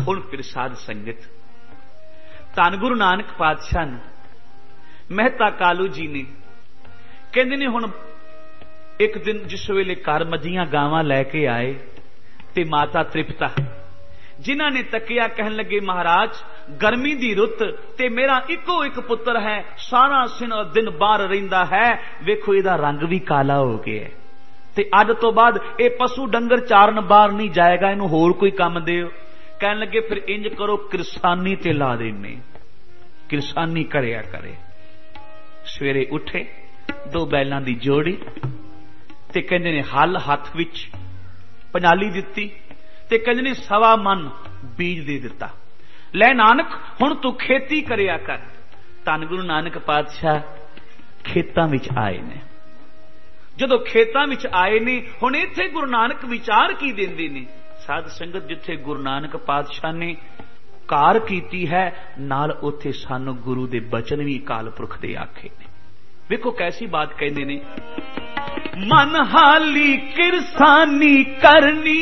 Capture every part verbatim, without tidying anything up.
हुण फिर साध संगत धन गुरु नानक पातशाह ने मेहता कालू जी ने कहते ने हुण एक दिन जिस वेले घर मझियां गावां लैके आए ते माता तृप्ता जिन्हां ने तकिया कहन लगे महाराज गर्मी दी रुत ते मेरा इको एक पुत्र है सारा दिन बाहर रहिंदा है वेखो इहदा रंग भी काला हो गया है ते अज तो बाद ये पशु डंगर चारन बाहर नहीं जाएगा इनू होर कोई काम दिओ। कहन लगे फिर इंज करो किरसानी ते ला देने किरसानी करया करे। सवेरे उठे दो बैलों की जोड़ी ते कहंदे ने हल हथ विच पंजाली दित्ती ते कहंदे ने सवा मन बीज दे दिता लै नानक हुण तू खेती करया कर। धन गुरु नानक पातशाह खेतां विच आए ने जदों खेतां विच आए ने हुण इत्थे गुरु नानक विचार की देंदे ने साध संगत जिथे गुरु नानक पातशाह ने कार कीती है नाल उथे सानू गुरु दे बचन भी अकाल पुरख दे आखे ने। वेखो कैसी बात कहंदे ने मन हाली किरसानी करनी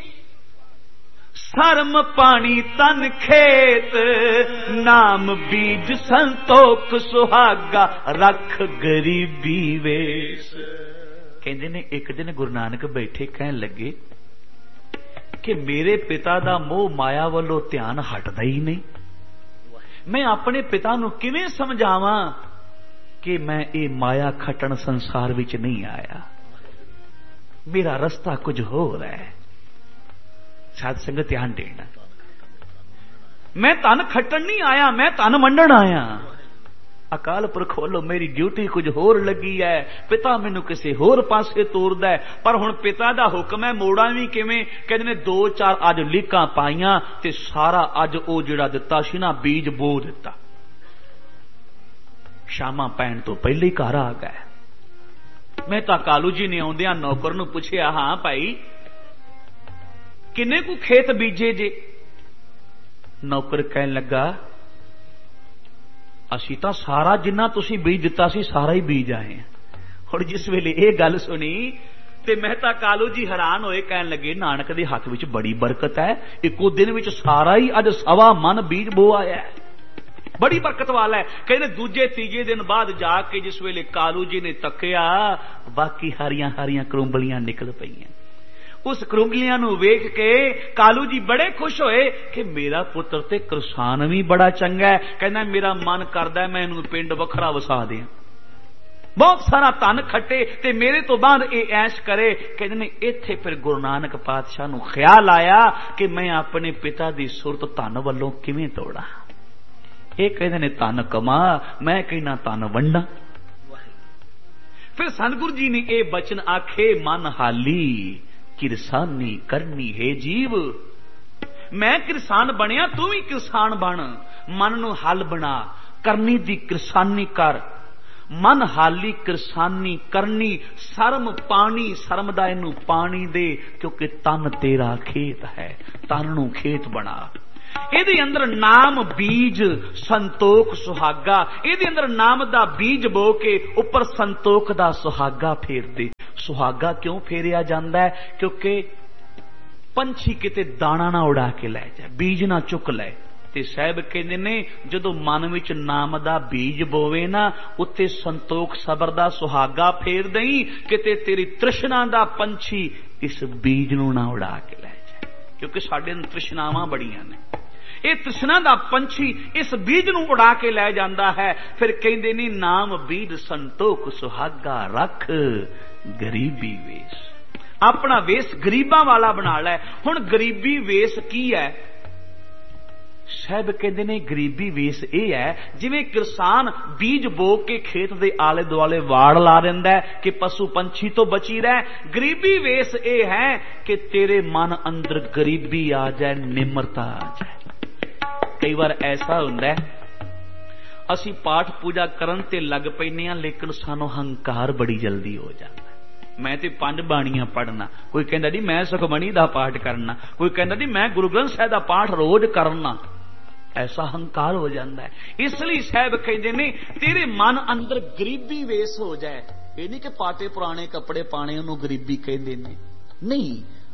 सरम पानी तन खेत नाम बीज संतोख सुहागा रख गरीबी वेश। कहंदे ने एक दिन गुरु नानक बैठे कहन लगे कि मेरे पिता दा मोह माया वालों ध्यान हटदा ही नहीं। मैं अपने पिता नूं किवें समझावां कि मैं ये माया खटन संसार विच नहीं आया मेरा रस्ता कुछ होर है। साध संगत ध्यान देना मैं धन खटन नहीं आया मैं धन वंडण आया। अकाल पुरख वालों मेरी ड्यूटी कुछ होर लगी है पिता मैनू किसी होर पासे तोरदा है पर हुण पिता दा हुक्म है मोड़ा भी किवें। कहंदे ने दो चार अज लीकां पाईयां ते सारा अज ओ जिहड़ा दिता सी ना बीज बो दिता शामां पैण तो पहले ही घर आ गए। मैं तां कालू जी ने आउंदियां नौकर नूं पुछया हां भाई किन्ने कु खेत बीजे जे। नौकर कहन लगा असी तां सारा जिन्ना तुसी बीज दिता सी सारा ही बीज आए हैं। हुण जिस वेले ये गल सुनी ते मेहता कालू जी हैरान होए कहन लगे नानक दे हथ विच बड़ी बरकत है इको दिन विच सारा ही अज सवा मन बीज बो आया है बड़ी बरकत वाला है। कहने दूजे तीजे दिन बाद जाके जिस वेले कालू जी ने तकिया बाकी हरियां हरियां करुंबलियां निकल पईयां। उस करुंबलियां नूं वेख के कालू जी बड़े खुश होए कि मेरा पुत्र ते किरसान भी बड़ा चंगा है। कहना मेरा मन करदा मैं इनू पिंड वखरा वसा दियां बहुत सारा धन खट्टे ते मेरे तो बाद ये ऐश करे। कहते ने इत्थे फिर गुरु नानक पातशाह नूं ख्याल आया कि मैं अपने पिता दी सुरत धन वल्लों किवें तोड़ा। ये कहते ने धन कमा मैं कहना धन वंडा। फिर सतगुरु जी ने यह बचन आखे मन हाली किरसानी करनी है जीव। मैं किरसान बनिया तू भी किरसान बन मन नूं हल बना करनी दी किरसानी कर। मन हाली किरसानी करनी सरम पानी सरम दा इनू पानी दे क्योंकि तन तेरा खेत है तन नूं खेत बना। इहदे अंदर नाम बीज संतोख सुहागा इहदे अंदर नाम दा बीज बो के उपर संतोख दा सुहागा फेर दे। सुहागा क्यों फेरिया जाता है क्योंकि पंछी किते दाना ना उड़ा के लै जाए बीज ना चुक लै। ते साहब कहंदे ने जदों मन विच नाम दा बीज बोवे ना उत्थे संतोख सबर दा सुहागा फेर दई किते तेरी तृष्णा दा पंछी इस बीज नूं ना उड़ा के लै जाए क्योंकि साडे अंदर तृष्णावां बड़ियां ने। ये तृष्णा दा पंछी इस बीज नूं उड़ा के लै जांदा है। फिर कहंदे ने नाम बीज संतोख सुहागा रख गरीबी वेश। अपना वेश गरीबां वाला बना लै। हुण गरीबी वेश की है साहब कहते ने गरीबी वेश यह है जिवें किसान बीज बो के खेत दे आले दुआले वाड़ ला दिंदा है कि पशु पंछी तो बची रहे। गरीबी वेश यह है कि तेरे मन अंदर गरीबी आ जाए निम्रता आ जाए। कई बार ऐसा हुंदा है असी पाठ पूजा करन ते लग पैने आ लेकिन सानू हंकार बड़ी जल्दी हो जाता है। मैं तो पंज बाणियां पढ़ना कोई कहंदा जी मैं सुखमणी दा पाठ करना कोई कहंदा जी मैं गुरु ग्रंथ साहिब दा पाठ रोज करना। ऐसा हंकार हो जाता है। इसलिए साहब कहते ने तेरे मन अंदर गरीबी वेश हो जाए। ये नहीं कि पाटे पुराने कपड़े पाने उन्होंने गरीबी कहते ने नहीं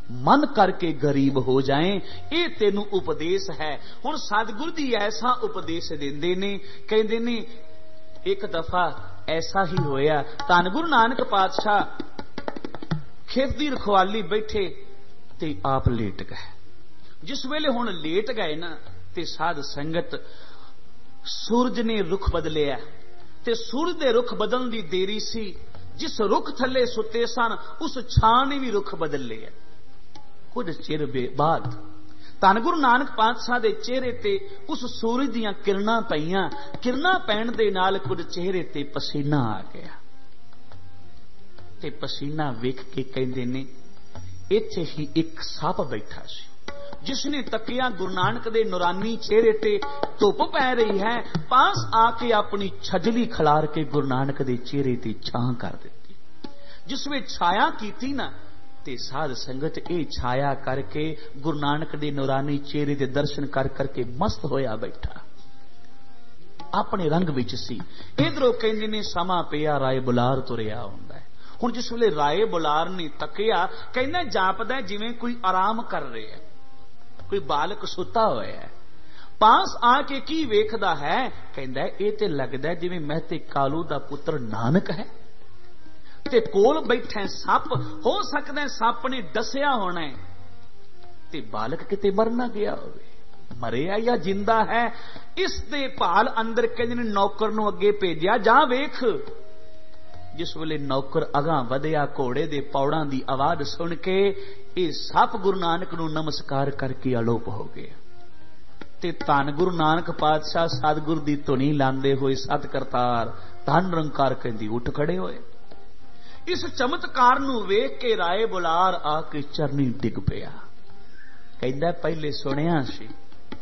मन करके गरीब हो जाए, ये तेनू उपदेश है। हुण सतगुरु दी ऐसा उपदेश देंदे ने, कहंदे ने एक दफा ऐसा ही होया, धन गुरु नानक पातशाह खेत दी रखवाली बैठे ते आप लेट गए। जिस वेले हुण लेट गए ना ते साध संगत सूरज ने रुख बदलिया ते सूरज दे रुख बदलण दी देरी सी। जिस रुख थले सुते सन उस छां ने भी रुख बदल लिया। कुछ चिर बाद धन गुरु नानक पातशाह दे चेहरे ते उस सूरज दियां किरणां पईयां। किरणां पैण दे नाल कुछ चेहरे ते पसीना आ गया ते पसीना वेख के कहंदे ने इत्थे ही एक सप बैठा सी, जिसने तकिया गुरु नानक दे नूरानी चेहरे ते धुप पै रही है, पास आके अपनी छजली खिलार के गुरु नानक दे चेहरे ते छां कर दिती। जिसमें छाया कीती ना ते साध संगत ए छाया करके गुरु नानक दे नूरानी चेहरे दे दर्शन कर करके मस्त होया बैठा, अपने रंग विच सी। इधरों कहंदे ने समा पिया राय बुलार तुरिया हुंदा है। हुण जिस वेले राय बुलार ने तकिया, कहंदा जापदा जिवें कोई आराम कर रहा है, कोई बालक सुता होया है। पास आके की वेखदा है, कहंदा ए ते लगदा जिवें महते कालू दा पुत्र नानक है ते कोल बैठे सप। हो सकदा सप ने दसिया होना है ते बालक किते मर ना गया होवे, मरिया या जिंदा है। इस दे भाल अंदर कहंदे ने नौकर नूं अगे भेजिया, जा वेख। जिस वेले नौकर अगां वधिया घोड़े दे पौड़ां दी आवाज सुन के ये सप गुरु नानक नूं नमस्कार करके अलोप हो गया ते धन गुरु नानक पातशाह सतगुरु दी धुनी लांदे होए सत करतार धन निरंकार कहंदी उठ खड़े होए। इस चमत्कार नूं वेख के राय बुलार आके चरनी डिग पिया, कहंदा पहले सुनिया सी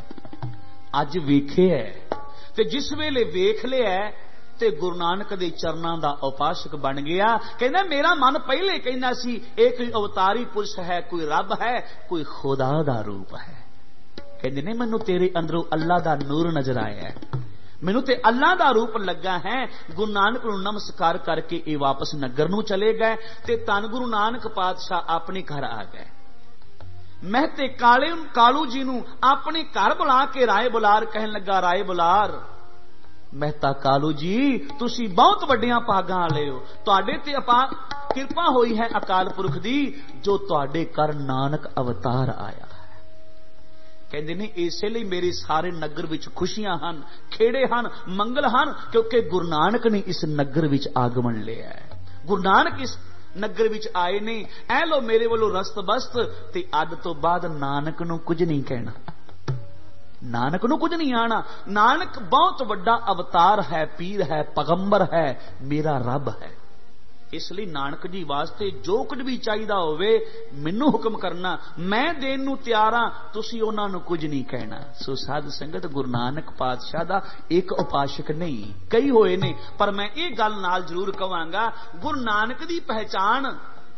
अज वेखिया ते जिस वेले वेख लिया ते गुरु नानक दे चरनां दा उपासक बन गया। कहंदा मेरा मन पहले कहंदा सी एक अवतारी पुरुष है, कोई रब है, कोई खुदा दा रूप है। कहंदे ने मैनू तेरे अंदरों अल्लाह दा नूर नजर आया है, मैनू ते अल्लाह दा रूप लगा है। गुरु नानक नूं नमस्कार करके ये वापस नगर नूं चले गए ते धन गुरु नानक पातशाह अपने घर आ गए। महते काले कालू जी नूं अपने घर बुला के राय बुलार कहन लगा, राय बुलार महता कालू जी तुसी बहुत वड्डियां भागां वाले हो, तुहाडे ते अपार किरपा होई है अकाल पुरख दी जो तुहाडे घर नानक अवतार आया है। कहंदे ने इसे लई मेरे सारे नगर विच खुशियां हन, खेड़े हन, मंगल हन, क्योंकि गुरु नानक ने इस नगर विच आगमन लिया है। गुरु नानक इस नगर विच आए ने, ऐ लो मेरे वालों रस्त बस्त ते अद तो बाद नानक नूं कुछ नहीं कहना, नानक नूं कुछ नहीं आना। नानक बहुत वड्डा अवतार है, पीर है, पैगंबर है, मेरा रब है। इसलिए नानक जी वास्ते जो कुछ भी चाहिदा होवे मैनू हुक्म करना, मैं देन नूं तैयार हां, तुसीं उन्हां नूं कुछ नहीं कहना। सो साध संगत गुरु नानक पातशाह दा एक उपासक नहीं, कई होए ने, पर मैं ये गल नाल जरूर कहांगा, गुरु नानक दी पहचान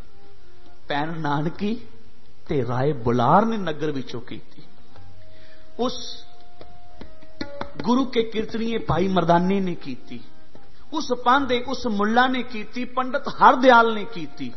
भैन नानकी ते राय बुलार ने नगर विचों कीती। उस गुरु के कीर्तनीय भाई मर्दाने ने कीती, उस पांधे उस मुल्ला ने कीती, पंडित हरदयाल ने कीती।